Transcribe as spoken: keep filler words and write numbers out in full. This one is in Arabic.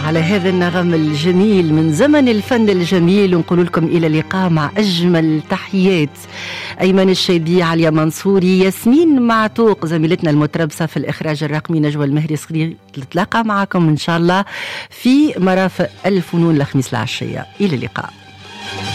على هذا النغم الجميل من زمن الفن الجميل، ونقول لكم إلى اللقاء مع أجمل تحيات. أيمن الشيبي، عليا منصوري، ياسمين معتوق زميلتنا المتربصة في الإخراج الرقمي، نجوى المهري صغير. نتلاقى معكم إن شاء الله في مرافق الفنون الخميس العشية. إلى اللقاء.